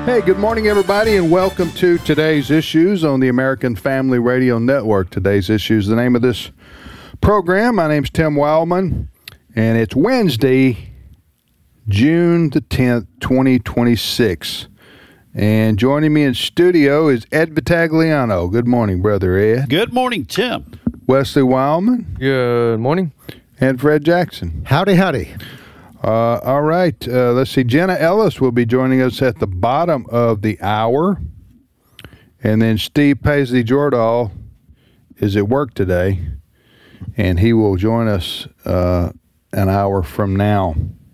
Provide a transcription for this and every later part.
Hey, good morning, everybody, and welcome to Today's Issues on the American Family Radio Network. Today's Issues, the name of this program. My name's Tim Wildman, and it's Wednesday, June the 10th, 2026. And joining me in studio is Ed Vitagliano. Good morning, Brother Ed. Good morning, Tim. Wesley Wildman. Good morning. And Fred Jackson. Howdy, howdy. All right. Let's see. Jenna Ellis will be joining us at the bottom of the hour. And then Steve Paisley Jordahl is at work today, and he will join us an hour from now.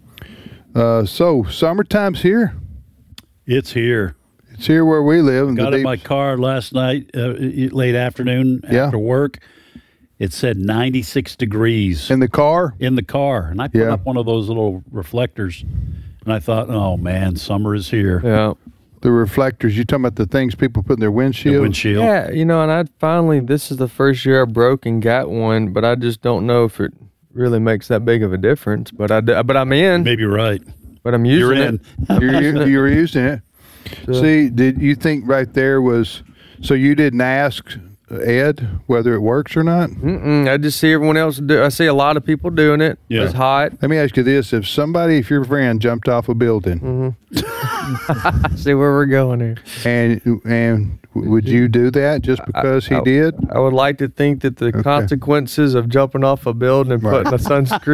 So, summertime's here. It's here. It's here where we live. Got in my car last night, late afternoon after work. It said 96 degrees. In the car? In the car. And I put up one of those little reflectors, and I thought, oh, man, summer is here. Yeah. The reflectors, you talking about the things people put in their windshield? The windshield. Yeah, and this is the first year I broke and got one, but I just don't know if it really makes that big of a difference. But I'm in. Maybe you're right. But I'm using it. You're using it. So, see, did you think right there was, so you didn't ask Ed whether it works or not? I just see everyone else do. I see a lot of people doing it. Yeah. It's hot. Let me ask you this: if your friend jumped off a building, see where we're going here, and would you do that just because he did? I would like to think that the consequences of jumping off a building and putting a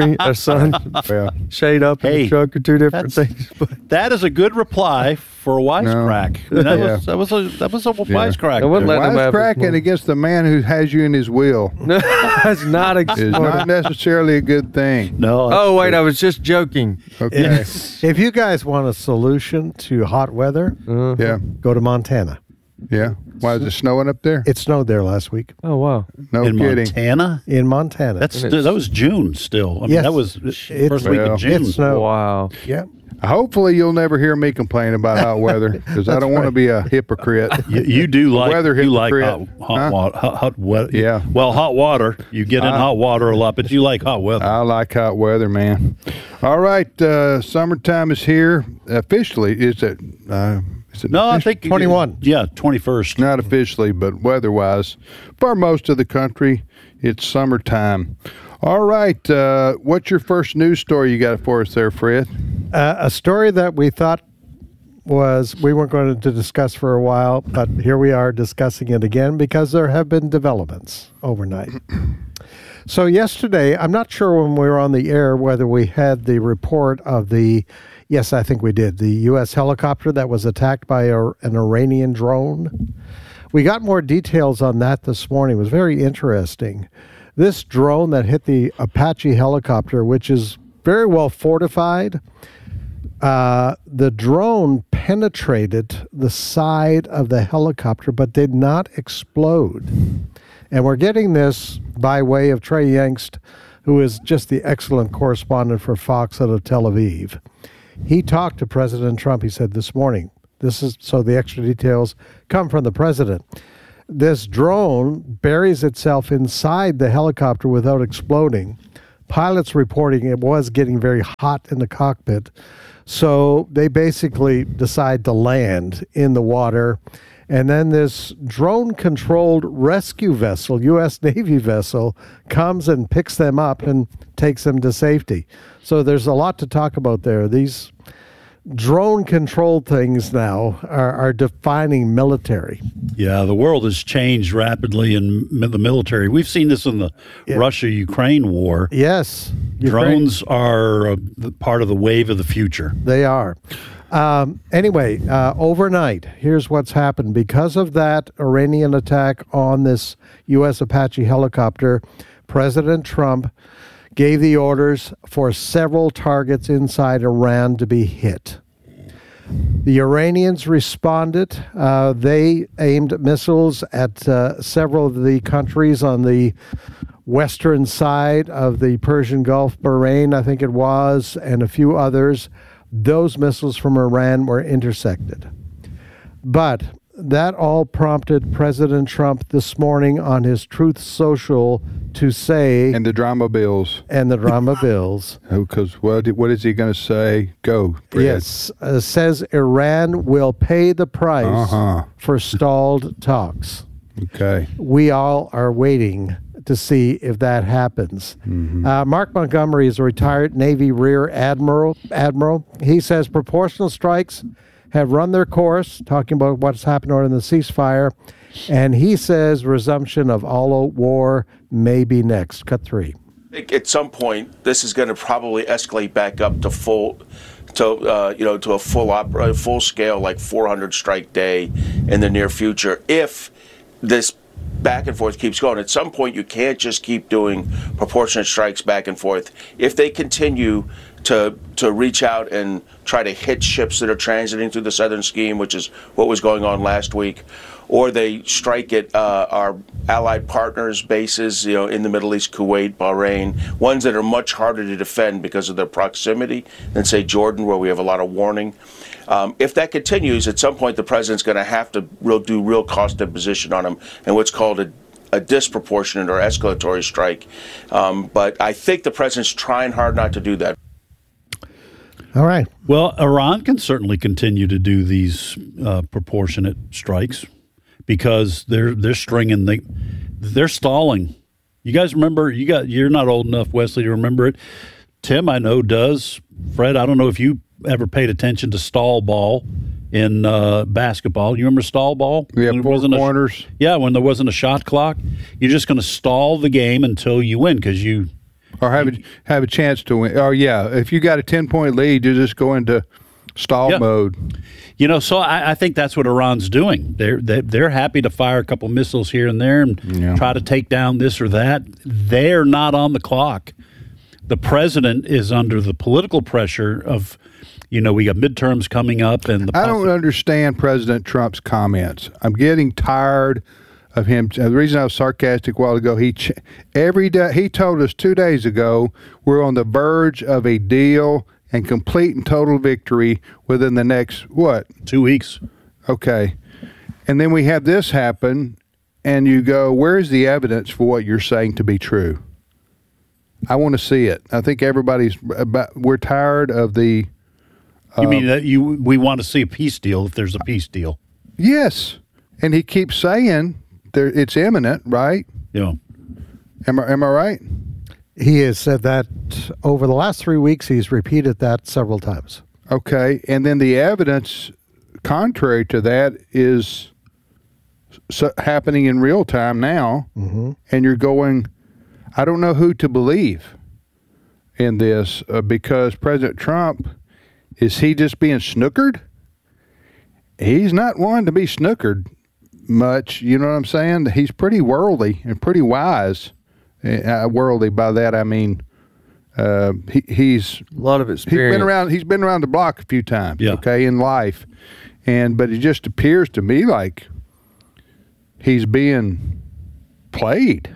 sun shade up in the truck are two different things. But that is a good reply for a wisecrack. That was a wisecrack. Wisecracking against the man who has you in his will. That's not is not necessarily a good thing. No. Oh wait, I was just joking. Okay. If you guys want a solution to hot weather, go to Montana. Yeah. Why is it snowing up there? It snowed there last week. Oh wow. No in kidding. Montana? In Montana. That was June still. I mean, that was first week of June. It snowed. Wow. Yeah. Hopefully you'll never hear me complain about hot weather, because I don't want to be a hypocrite. You do like weather hypocrite. Hot weather. Yeah. Well, hot water. You get in hot water a lot, but you like hot weather. I like hot weather, man. All right, summertime is here officially. Is it? No, I think 21. Yeah, 21st. Not officially, but weather-wise, for most of the country, it's summertime. All right, what's your first news story you got for us there, Fred? A story that we thought we weren't going to discuss for a while, but here we are discussing it again because there have been developments overnight. So yesterday, I'm not sure when we were on the air whether we had the report of yes, I think we did, the U.S. helicopter that was attacked by an Iranian drone. We got more details on that this morning. It was very interesting. This drone that hit the Apache helicopter, which is very well fortified, the drone penetrated the side of the helicopter but did not explode. And we're getting this by way of Trey Yangst, who is just the excellent correspondent for Fox out of Tel Aviv. He talked to President Trump, he said this morning. So the extra details come from the president. This drone buries itself inside the helicopter without exploding. Pilots reporting it was getting very hot in the cockpit. So they basically decide to land in the water. And then this drone-controlled rescue vessel, U.S. Navy vessel, comes and picks them up and takes them to safety. So there's a lot to talk about there. These drone-controlled things now are defining military. Yeah, the world has changed rapidly in the military. We've seen this in the Russia-Ukraine war. Yes. Drones are part of the wave of the future. They are. Anyway, overnight, here's what's happened. Because of that Iranian attack on this U.S. Apache helicopter, President Trump gave the orders for several targets inside Iran to be hit. The Iranians responded. They aimed missiles at several of the countries on the western side of the Persian Gulf, Bahrain, I think it was, and a few others. Those missiles from Iran were intercepted. But that all prompted President Trump this morning on his Truth Social to say... And the drama bills. Because what is he going to say? Go, Fred. Yes. Says Iran will pay the price for stalled talks. Okay. We all are waiting to see if that happens. Mark Montgomery is a retired Navy Rear Admiral. He says proportional strikes have run their course, talking about what's happened in the ceasefire, and he says resumption of all-out war may be next. Cut 3. At some point, this is going to probably escalate back up to a full scale, like 400 strike day in the near future. If this back and forth keeps going, at some point you can't just keep doing proportionate strikes back and forth. If they continue to reach out and try to hit ships that are transiting through the Southern Scheme, which is what was going on last week, or they strike at our allied partners' bases, in the Middle East, Kuwait, Bahrain, ones that are much harder to defend because of their proximity than, say, Jordan, where we have a lot of warning. If that continues, at some point the president's going to have to do real cost imposition on them and what's called a disproportionate or escalatory strike. But I think the president's trying hard not to do that. All right. Well, Iran can certainly continue to do these proportionate strikes because they're stringing they're stalling. You guys remember? You're not old enough, Wesley, to remember it. Tim, I know, does. Fred, I don't know if you ever paid attention to stall ball in basketball. You remember stall ball? Yeah, four corners. When there wasn't a shot clock. You're just going to stall the game until you win because you. Or have a chance to win. Oh, yeah. If you got a 10-point lead, you just go into stall mode. So I think that's what Iran's doing. They're happy to fire a couple missiles here and there and try to take down this or that. They're not on the clock. The president is under the political pressure of, we got midterms coming up. I don't understand President Trump's comments. I'm getting tired of him. The reason I was sarcastic a while ago, every day he told us 2 days ago we're on the verge of a deal and complete and total victory within the next 2 weeks. Okay, and then we have this happen, and you go, where's the evidence for what you're saying to be true? I want to see it. I think we're tired of the. You mean that we want to see a peace deal if there's a peace deal? Yes, and he keeps saying. It's imminent, right? Yeah. Am I right? He has said that over the last 3 weeks. He's repeated that several times. Okay, and then the evidence contrary to that is happening in real time now, and you're going, I don't know who to believe in this because President Trump, is he just being snookered? He's not one to be snookered much, you know what I'm saying? He's pretty worldly and pretty wise. Worldly, by that I mean he's a lot of experience. He's been around the block a few times, okay, in life, but it just appears to me like he's being played,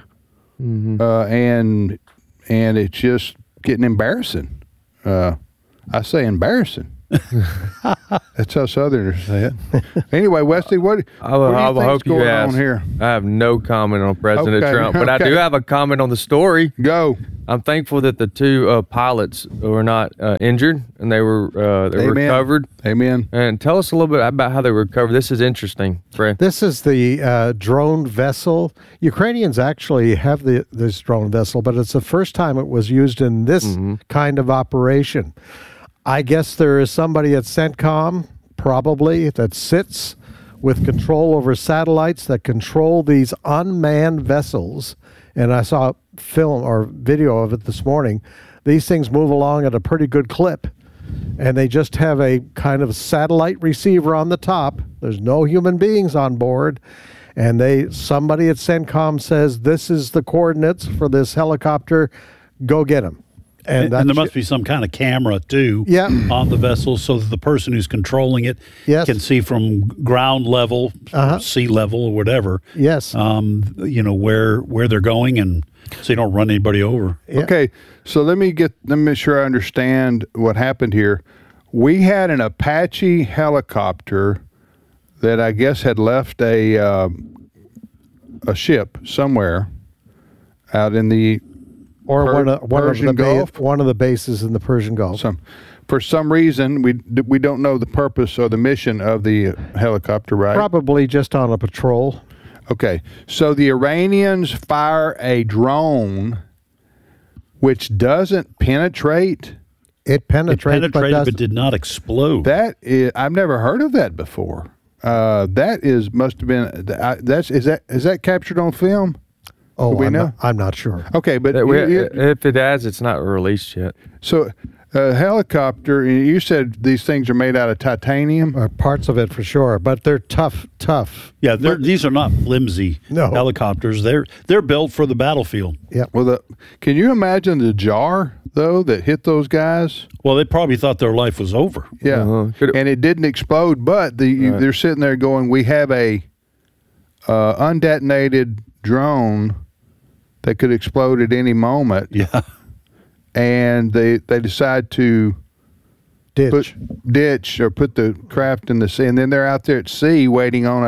and it's just getting embarrassing. I say embarrassing. That's how Southerners say it. Anyway, Wesley, what do you think's going on here? I have no comment on President Trump, but I do have a comment on the story. Go. I'm thankful that the two pilots were not injured and they were recovered. Amen. And tell us a little bit about how they were recovered. This is interesting, Fred. This is the drone vessel. Ukrainians actually have this drone vessel, but it's the first time it was used in this kind of operation. I guess there is somebody at CENTCOM, probably, that sits with control over satellites that control these unmanned vessels. And I saw film or video of it this morning. These things move along at a pretty good clip. And they just have a kind of satellite receiver on the top. There's no human beings on board. And somebody at CENTCOM says, this is the coordinates for this helicopter. Go get them. And there must be some kind of camera, too, on the vessel so that the person who's controlling it can see from ground level, sea level, or whatever. Yes. Where they're going, and so you don't run anybody over. Yeah. Okay, so let me make sure I understand what happened here. We had an Apache helicopter that I guess had left a ship somewhere out in the one of the bases in the Persian Gulf. For some reason, we don't know the purpose or the mission of the helicopter, right? Probably just on a patrol. Okay, so the Iranians fire a drone which doesn't penetrate. It penetrated, but did not explode. I've never heard of that before. That must have been is that captured on film? Oh, I'm not sure. Okay, but if it has, it's not released yet. So, helicopter. You said these things are made out of titanium. Parts of it for sure, but they're tough. Yeah, these are not flimsy helicopters. They're built for the battlefield. Yeah. Well, can you imagine the jar though that hit those guys? Well, they probably thought their life was over. Yeah, and it didn't explode, but they're sitting there going, "We have a undetonated drone that could explode at any moment." Yeah. And they decide to ditch or put the craft in the sea, and then they're out there at sea waiting on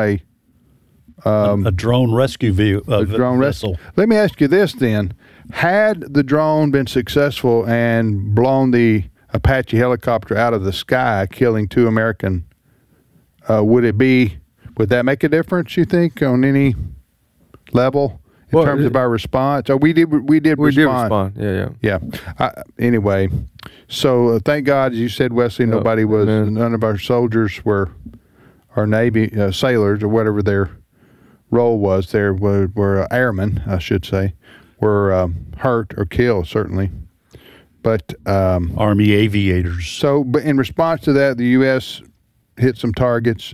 a drone rescue vessel. Let me ask you this then: had the drone been successful and blown the Apache helicopter out of the sky, killing 2 American, would that make a difference? You think on any level? In terms of our response, we did respond. Yeah. Anyway, so thank God, as you said, Wesley, none of our soldiers were, or Navy sailors or whatever their role was. There were airmen, I should say, were hurt or killed certainly, but Army aviators. So, but in response to that, the U.S. hit some targets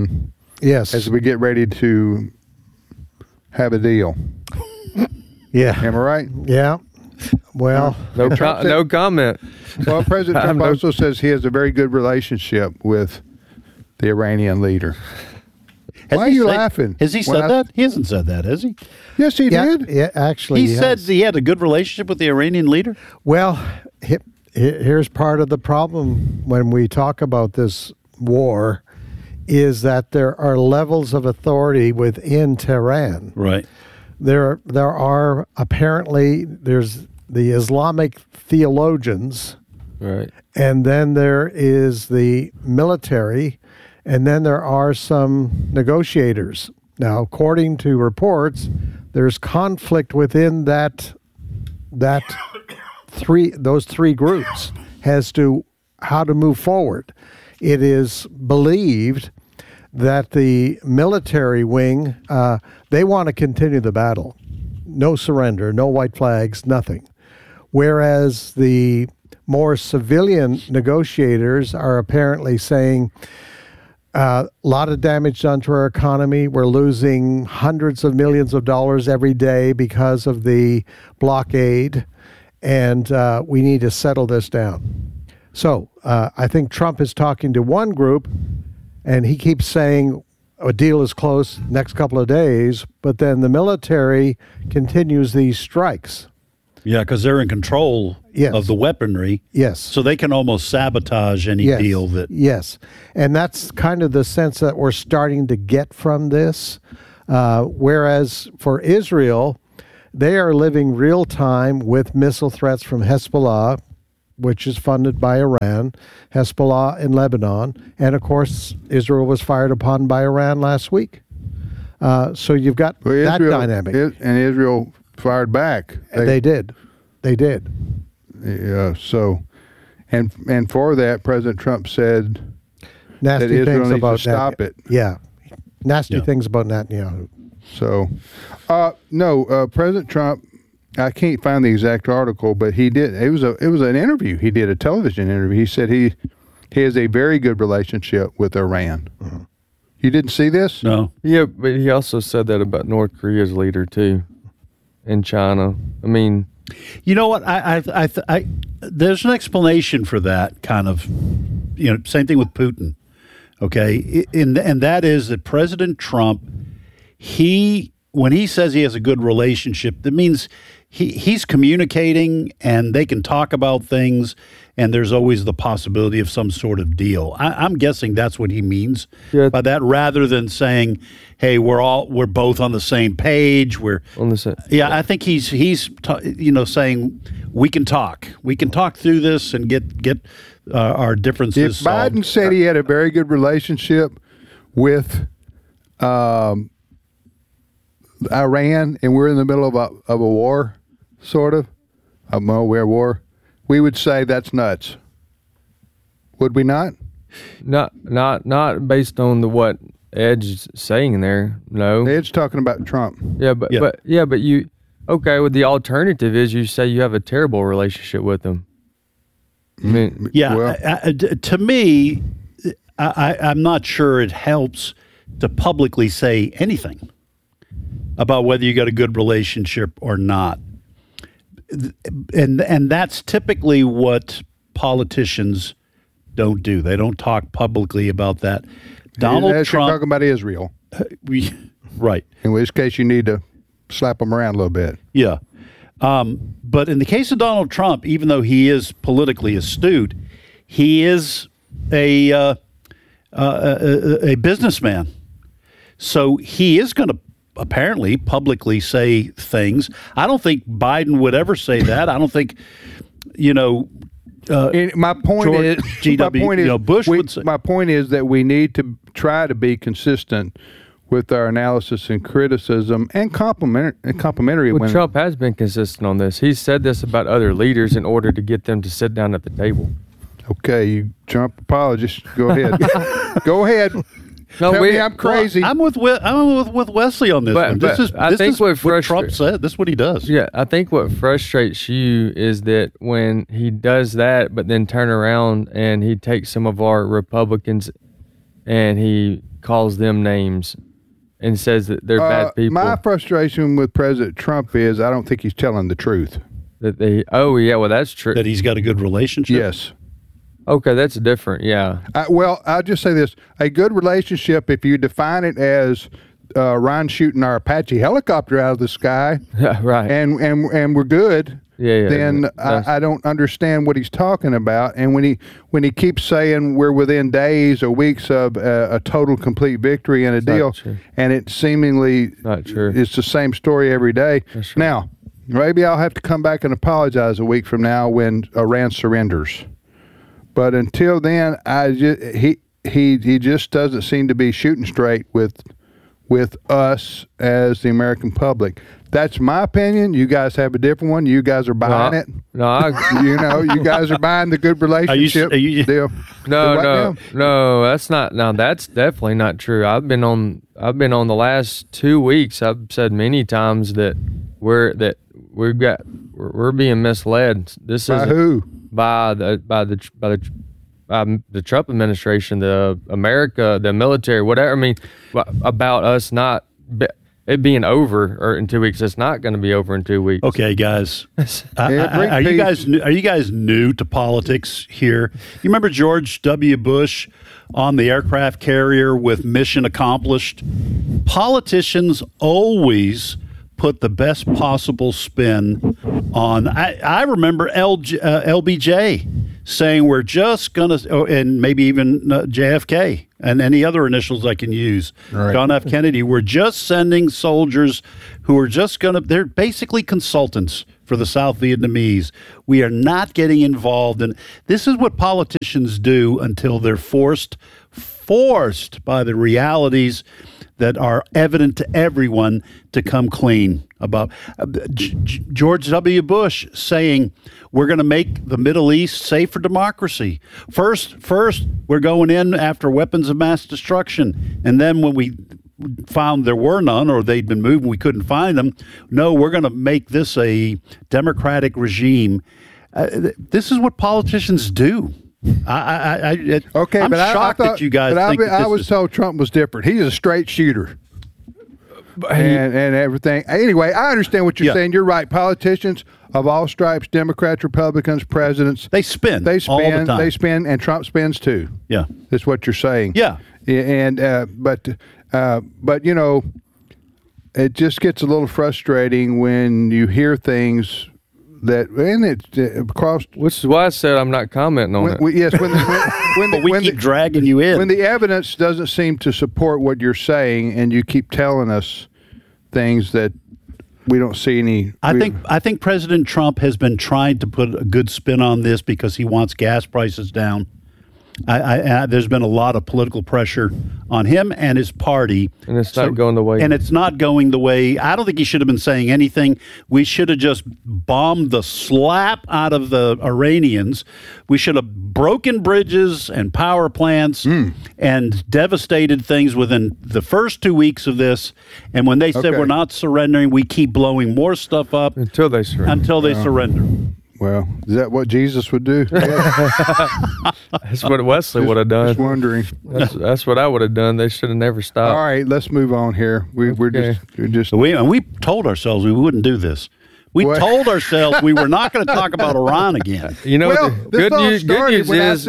as we get ready to have a deal. Yeah. Am I right? Yeah. Well, no comment. Well, President Trump also says he has a very good relationship with the Iranian leader. Why are you laughing? Has he said that? He hasn't said that, has he? Yes, he did. Yeah, actually, he said he had a good relationship with the Iranian leader. Well, here's part of the problem when we talk about this war is that there are levels of authority within Tehran. Right. There are apparently there's the Islamic theologians, right, and then there is the military, and then there are some negotiators. Now, according to reports, there's conflict within those three groups as to how to move forward. It is believed that the military wing, they want to continue the battle. No surrender, no white flags, nothing. Whereas the more civilian negotiators are apparently saying a lot of damage done to our economy. We're losing hundreds of millions of dollars every day because of the blockade, and we need to settle this down. So I think Trump is talking to one group, and he keeps saying a deal is close next couple of days, but then the military continues these strikes. Yeah, because they're in control of the weaponry. Yes. So they can almost sabotage any deal that... Yes. And that's kind of the sense that we're starting to get from this. Whereas for Israel, they are living real time with missile threats from Hezbollah, which is funded by Iran, Hezbollah in Lebanon, and of course, Israel was fired upon by Iran last week. So you've got that dynamic. And Israel fired back. They did. Yeah. So, and for that, President Trump said nasty that Israel things needs about to stop it. Yeah. Nasty things about Netanyahu. So, President Trump, I can't find the exact article, but he did. It was an interview. He did a television interview. He said he has a very good relationship with Iran. Mm-hmm. You didn't see this? No. Yeah, but he also said that about North Korea's leader too, and China. I mean, you know what? I there's an explanation for that kind of. Same thing with Putin. Okay, and that is that President Trump, when he says he has a good relationship, that means he's communicating, and they can talk about things, and there's always the possibility of some sort of deal. I'm guessing that's what he means by that, rather than saying, "Hey, we're both on the same page." We're on the same. Yeah, I think he's saying we can talk through this and get our differences solved. Biden said he had a very good relationship with Iran, and we're in the middle of a war, sort of a malware war, we would say that's nuts. Would we not? Not based on what Edge is saying there. No, Edge's talking about Trump. But you okay? Well, the alternative is you say you have a terrible relationship with him. I mean, to me, I'm not sure it helps to publicly say anything about whether you got a good relationship or not. And that's typically what politicians don't do. They don't talk publicly about that. Donald Trump, you're talking about Israel. Right. In which case you need to slap them around a little bit. Yeah. But in the case of Donald Trump, even though he is politically astute, he is a businessman. So he is going to apparently publicly say things. I don't think Biden would ever say that. I don't think, my point is, Bush would say. My point is that we need to try to be consistent with our analysis and criticism and complimentary. Well, Trump has been consistent on this. He's said this about other leaders in order to get them to sit down at the table. Okay, you Trump apologist, go ahead. Go ahead. No, Tell me I'm crazy. Well, I'm with Wesley on this one. This is what Trump said. This is what he does. Yeah, I think what frustrates you is that when he does that, but then turn around and he takes some of our Republicans and he calls them names and says that they're bad people. My frustration with President Trump is I don't think he's telling the truth. Well, that's true. That he's got a good relationship? Yes. Okay, that's different, yeah. I'll just say this. A good relationship, if you define it as Ron shooting our Apache helicopter out of the sky, right, and we're good, then I don't understand what he's talking about. And when he keeps saying we're within days or weeks of a total, complete victory and a deal, and it seemingly not true. It's the same story every day. Now, maybe I'll have to come back and apologize a week from now when Iran surrenders. But until then, he just doesn't seem to be shooting straight with us as the American public. That's my opinion. You guys have a different one. You guys are buying it. No, you guys are buying the good relationship deal. No, that's not. No, that's definitely not true. I've been on the last 2 weeks. I've said many times that we're being misled. This is who? By the Trump administration, the America, the military, whatever. I mean, about us it being over or in 2 weeks. It's not going to be over in 2 weeks. Okay, guys, are you guys new to politics here? You remember George W. Bush on the aircraft carrier with mission accomplished? Politicians always put the best possible spin on. I remember LBJ saying we're just going to, and maybe even JFK and any other initials I can use, right. John F. Kennedy, we're just sending soldiers who are just going to, they're basically consultants for the South Vietnamese. We are not getting involved in, this is what politicians do until they're forced by the realities that are evident to everyone to come clean about. George W. Bush saying we're going to make the Middle East safe for democracy. First, we're going in after weapons of mass destruction. And then when we found there were none or they'd been moved and we couldn't find them, no, we're going to make this a democratic regime. This is what politicians do. I'm shocked that you guys think that I was told Trump was different. He's a straight shooter and everything. Anyway, I understand what you're saying. You're right. Politicians of all stripes, Democrats, Republicans, presidents, they spin all the time. They spin, and Trump spins too. Yeah, that's what you're saying. Yeah, and but it just gets a little frustrating when you hear things that, and it across. Which is why I said I'm not commenting on it. Yes, when But we keep dragging you in. when the evidence doesn't seem to support what you're saying, and you keep telling us things that we don't see any. I think President Trump has been trying to put a good spin on this because he wants gas prices down. There's been a lot of political pressure on him and his party, And it's not going the way. And it's not going the way. I don't think he should have been saying anything. We should have just bombed the slap out of the Iranians. We should have broken bridges and power plants and devastated things within the first 2 weeks of this. And when they said Okay. we're not surrendering, we keep blowing more stuff up Until they surrender. until they surrender. Well, is that what Jesus would do? That's what Wesley would have Just done. wondering. That's what I would have done. They should have never stopped. All right, let's move on here. We're Okay. just. We told ourselves we wouldn't do this. We What? told ourselves we were not going to talk about Iran again. You know, Well, what this the all good started news when is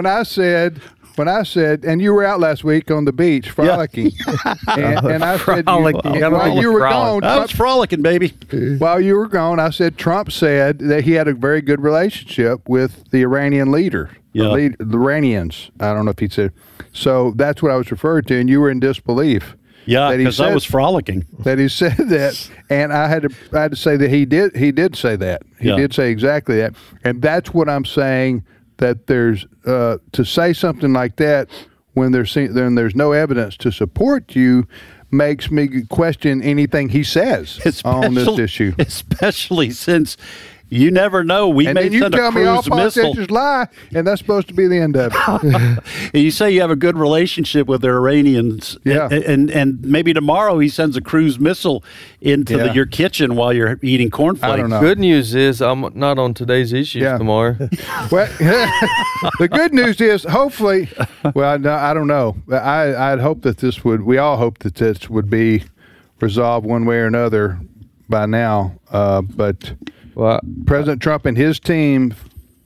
I said, and you were out last week on the beach frolicking, and I said, Frolicking. while you were gone, Frolic. I was frolicking, baby. while you were gone, I said Trump said that he had a very good relationship with the Iranian leader, Yeah. the Iranians. I don't know if he said. So that's what I was referring to, and you were in disbelief. Yeah, that he because I said- was frolicking. That he said that, and I had to say that he did say that. He Yeah. did say exactly that, and that's what I'm saying. That there's to say something like that when there's no evidence to support you makes me question anything he says on this issue. Especially since you never know. We And may then you send a tell me all cruise missile. politicians lie, and that's supposed to be the end of it. You say you have a good relationship with the Iranians, Yeah. and maybe tomorrow he sends a cruise missile into Yeah. your kitchen while you're eating cornflakes. I don't know. good news is I'm not on today's issues Yeah. tomorrow. Well, the good news is, hopefully, well, no, I don't know. I'd hope that we all hope that this would be resolved one way or another by now. But Well, President Trump and his team,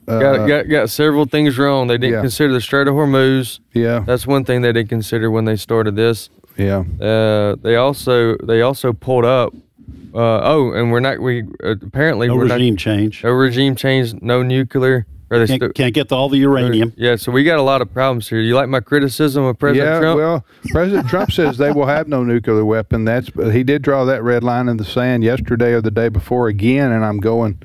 got several things wrong. They didn't Yeah. consider the Strait of Hormuz. yeah, That's one thing they didn't consider when they started this. yeah. They also pulled up. And apparently No we're regime change. no regime change, no nuclear. Or they Can't get all the uranium. Yeah, so we got a lot of problems here. You like my criticism of President Yeah, Trump? well, President Trump says they will have no nuclear weapon. He did draw that red line in the sand yesterday or the day before again, and I'm going,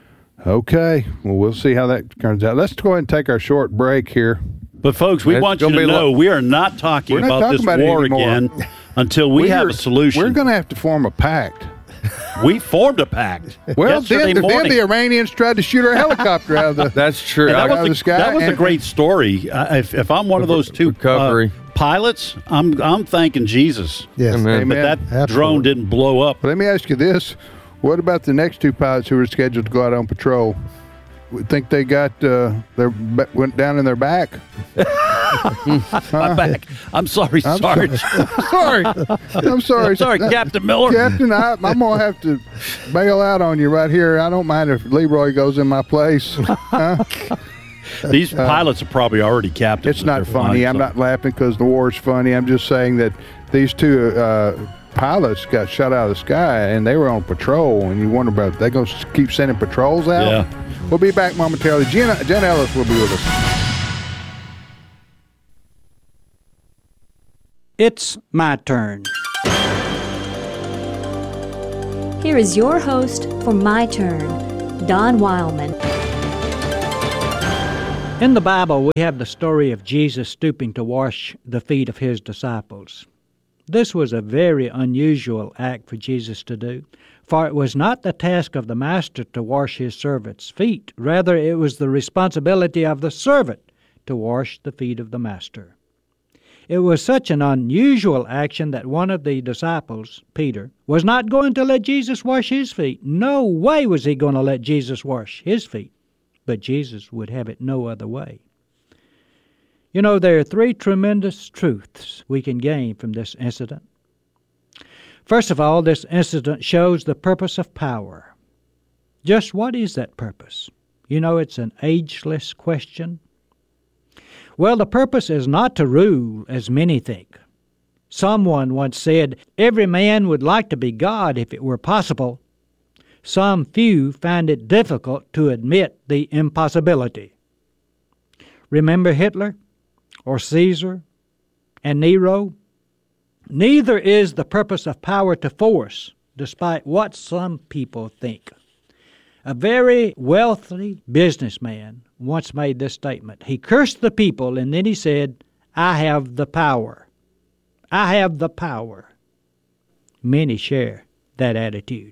okay, well, we'll see how that turns out. Let's go ahead and take our short break here. But folks, we It's want you gonna to be know we are not talking We're not about talking this about it war anymore. again until we have a solution. We're going to have to form a pact. We formed a pact. Well, yesterday then morning. the Iranians tried to shoot our helicopter out of the. That's true. And out that of the was, sky, that was a and- great story. If I'm one of those two Recovery. pilots, I'm thanking Jesus Yes. Amen. that that Absolutely. drone didn't blow up. Let me ask you this: what about the next two pilots who were scheduled to go out on patrol? We think they got went down in their back. My back. I'm sorry, Sarge. Sorry, I'm sorry, Sorry, Captain Miller. Captain. I'm gonna have to bail out on you right here. I don't mind if Leroy goes in my place. These pilots are probably already captains. It's not funny. I'm not laughing because the war is funny. I'm just saying that these two pilots got shot out of the sky and they were on patrol. And you wonder about they going to keep sending patrols out? Yeah. We'll be back momentarily. Jen Ellis will be with us. It's my turn. Here is your host for My Turn, Don Wildman. In the Bible, we have the story of Jesus stooping to wash the feet of his disciples. This was a very unusual act for Jesus to do, for it was not the task of the master to wash his servant's feet. Rather, it was the responsibility of the servant to wash the feet of the master. It was such an unusual action that one of the disciples, Peter, was not going to let Jesus wash his feet. No way was he going to let Jesus wash his feet. But Jesus would have it no other way. You know, there are three tremendous truths we can gain from this incident. First of all, this incident shows the purpose of power. Just what is that purpose? You know, it's an ageless question. Well, the purpose is not to rule, as many think. Someone once said, "Every man would like to be God if it were possible. Some few find it difficult to admit the impossibility." Remember Hitler or Caesar and Nero? Neither is the purpose of power to force, despite what some people think. A very wealthy businessman once made this statement. He cursed the people and then he said, "I have the power. I have the power." Many share that attitude.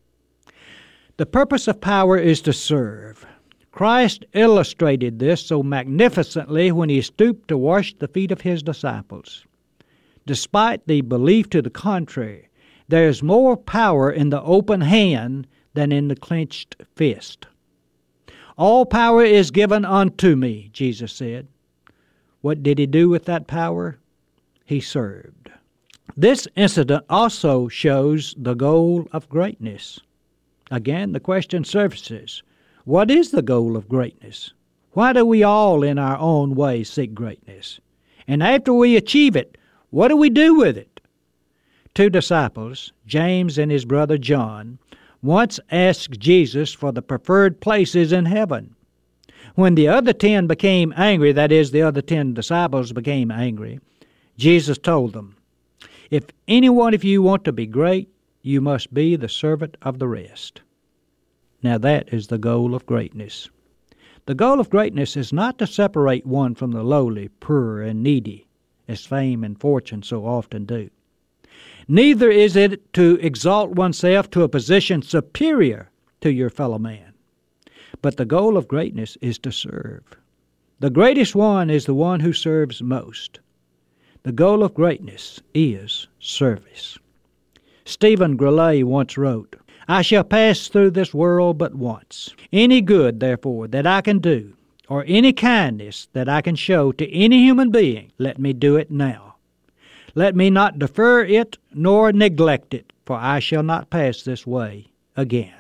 The purpose of power is to serve. Christ illustrated this so magnificently when he stooped to wash the feet of his disciples. Despite the belief to the contrary, there is more power in the open hand than in the clenched fist. "All power is given unto me," Jesus said. What did he do with that power? He served. This incident also shows the goal of greatness. Again, the question surfaces, what is the goal of greatness? Why do we all in our own way seek greatness? And after we achieve it, what do we do with it? Two disciples, James and his brother John, once asked Jesus for the preferred places in heaven. When the other 10 became angry, that is, the other 10 disciples became angry, Jesus told them, "If any one of you want to be great, you must be the servant of the rest." Now that is the goal of greatness. The goal of greatness is not to separate one from the lowly, poor, and needy, as fame and fortune so often do. Neither is it to exalt oneself to a position superior to your fellow man. But the goal of greatness is to serve. The greatest one is the one who serves most. The goal of greatness is service. Stephen Grellet once wrote, "I shall pass through this world but once. Any good, therefore, that I can do, or any kindness that I can show to any human being, let me do it now. Let me not defer it nor neglect it, for I shall not pass this way again."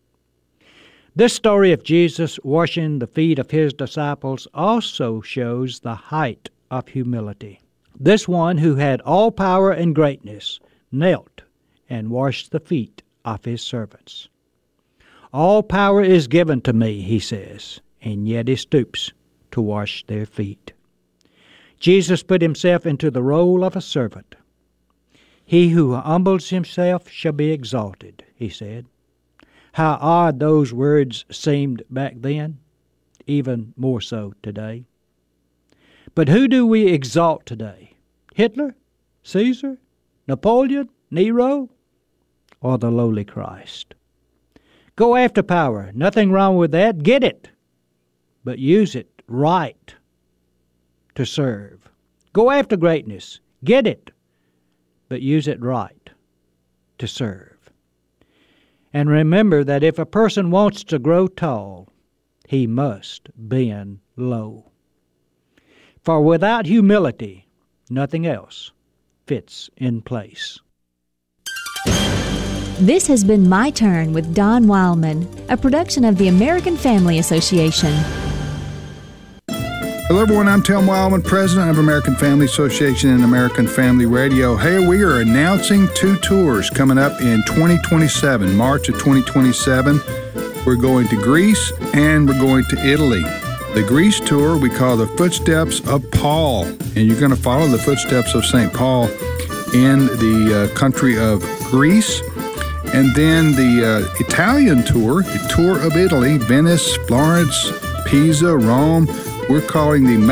This story of Jesus washing the feet of his disciples also shows the height of humility. This one who had all power and greatness knelt and washed the feet of his servants. "All power is given to me," he says, and yet he stoops to wash their feet. Jesus put himself into the role of a servant. "He who humbles himself shall be exalted," he said. How odd those words seemed back then, even more so today. But who do we exalt today? Hitler? Caesar? Napoleon? Nero? Or the lowly Christ? Go after power. Nothing wrong with that. Get it. But use it right to serve. Go after greatness. Get it. But use it right to serve. And remember that if a person wants to grow tall, he must bend low. For without humility, nothing else fits in place. This has been My Turn with Don Wildman, a production of the American Family Association. Hello, everyone. I'm Tim Wildman, president of American Family Association and American Family Radio. Hey, we are announcing 2 tours coming up in 2027, March of 2027. We're going to Greece and we're going to Italy. The Greece tour we call the Footsteps of Paul, and you're going to follow the footsteps of St. Paul in the country of Greece. And then the Italian tour, the tour of Italy, Venice, Florence, Pisa, Rome. We're calling the